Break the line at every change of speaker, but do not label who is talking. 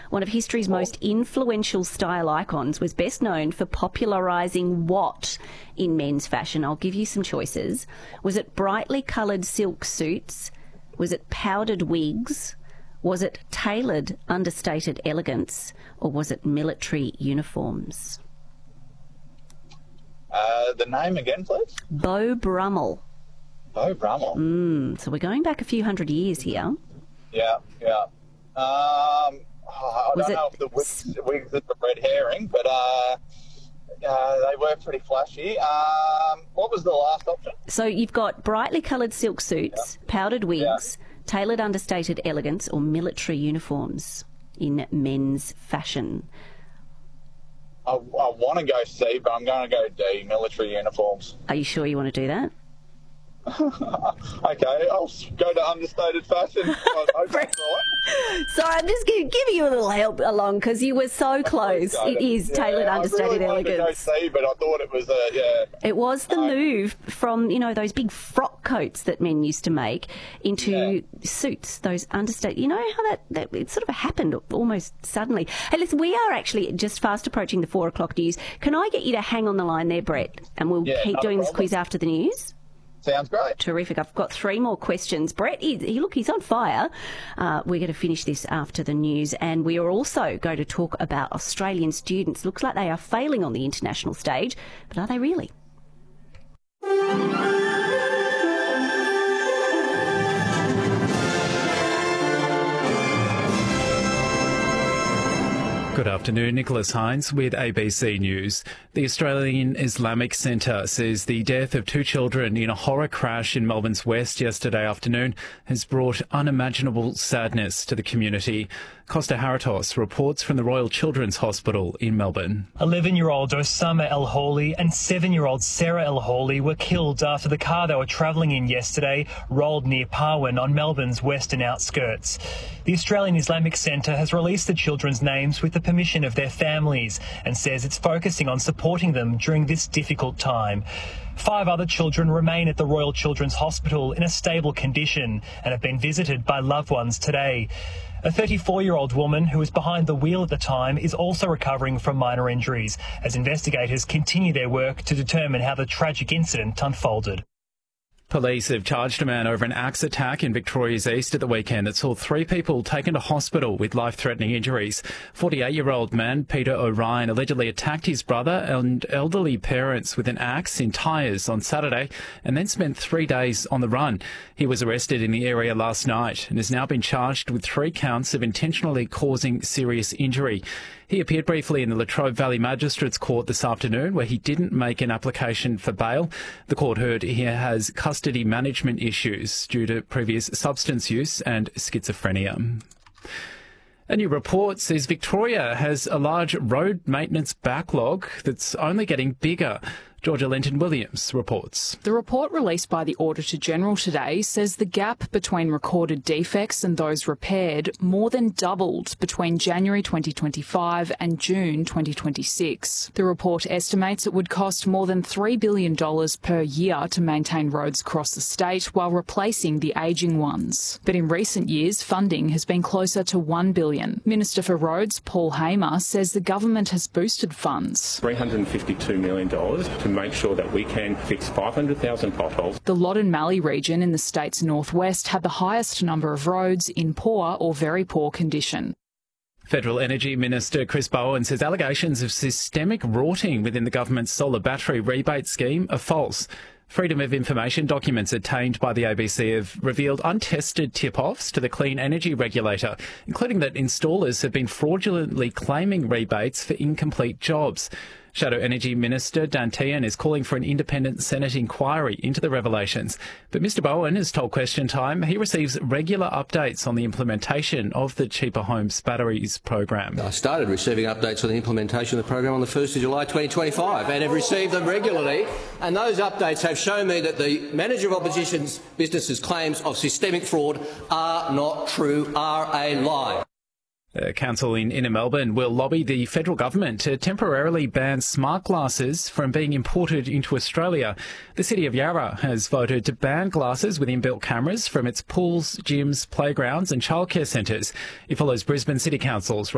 one of history's most influential style icons, was best known for popularising what in men's fashion? I'll give you some choices. Was it brightly coloured silk suits? Was it powdered wigs? Was it tailored understated elegance? Or was it military uniforms?
The name again, please?
Beau Brummel.
Beau Brummel.
So we're going back a few hundred years here.
Yeah. I don't know if the wigs are the red herring, but they were pretty flashy. What was the last option?
So you've got brightly coloured silk suits, powdered wigs, tailored understated elegance, or military uniforms in men's fashion.
I want to go C, but I'm going to go D, military uniforms.
Are you sure you want to do that?
Okay, I'll go to understated fashion.
Sorry, I'm just giving you a little help along because you were so close. It is tailored understated elegance.
I really wanted to go C, but I thought it was
It was the move from, those big frock coats that men used to make into suits, those understated. You know how that it sort of happened almost suddenly. Hey, listen, we are actually just fast approaching the 4 o'clock news. Can I get you to hang on the line there, Brett? And we'll keep doing this quiz after the news.
Sounds great.
Terrific. I've got 3 more questions. Brett, he's on fire. We're going to finish this after the news, and we are also going to talk about Australian students. Looks like they are failing on the international stage, but are they really?
Good afternoon, Nicholas Hines with ABC News. The Australian Islamic Centre says the death of 2 children in a horror crash in Melbourne's west yesterday afternoon has brought unimaginable sadness to the community. Costa Haratos reports from the Royal Children's Hospital in Melbourne.
11-year-old Osama El Hawley and 7-year-old Sarah El Hawley were killed after the car they were travelling in yesterday rolled near Parwin on Melbourne's western outskirts. The Australian Islamic Centre has released the children's names with the permission of their families and says it's focusing on supporting them during this difficult time. 5 other children remain at the Royal Children's Hospital in a stable condition and have been visited by loved ones today. A 34-year-old woman who was behind the wheel at the time is also recovering from minor injuries as investigators continue their work to determine how the tragic incident unfolded.
Police have charged a man over an axe attack in Victoria's East at the weekend that saw 3 people taken to hospital with life-threatening injuries. 48-year-old man Peter O'Ryan allegedly attacked his brother and elderly parents with an axe in Tyres on Saturday and then spent 3 days on the run. He was arrested in the area last night and has now been charged with 3 counts of intentionally causing serious injury. He appeared briefly in the Latrobe Valley Magistrates Court this afternoon where he didn't make an application for bail. The court heard he has custody management issues due to previous substance use and schizophrenia. A new report says Victoria has a large road maintenance backlog that's only getting bigger. Georgia Lenton-Williams reports.
The report released by the Auditor-General today says the gap between recorded defects and those repaired more than doubled between January 2025 and June 2026. The report estimates it would cost more than $3 billion per year to maintain roads across the state while replacing the ageing ones. But in recent years, funding has been closer to $1 billion. Minister for Roads, Paul Hamer, says the government has boosted funds.
$352 million to make sure that we can fix 500,000 potholes.
The Loddon Mallee region in the state's northwest had the highest number of roads in poor or very poor condition.
Federal Energy Minister Chris Bowen says allegations of systemic rorting within the government's solar battery rebate scheme are false. Freedom of Information documents obtained by the ABC have revealed untested tip-offs to the Clean Energy Regulator, including that installers have been fraudulently claiming rebates for incomplete jobs. Shadow Energy Minister Dan Tehan is calling for an independent Senate inquiry into the revelations. But Mr Bowen has told Question Time he receives regular updates on the implementation of the Cheaper Homes Batteries program.
I started receiving updates on the implementation of the program on the 1st of July 2025 and have received them regularly. And those updates have shown me that the Manager of Opposition's business's claims of systemic fraud are not true, are a lie.
Council in Inner Melbourne will lobby the federal government to temporarily ban smart glasses from being imported into Australia. The City of Yarra has voted to ban glasses with inbuilt cameras from its pools, gyms, playgrounds and childcare centres. It follows Brisbane City Council's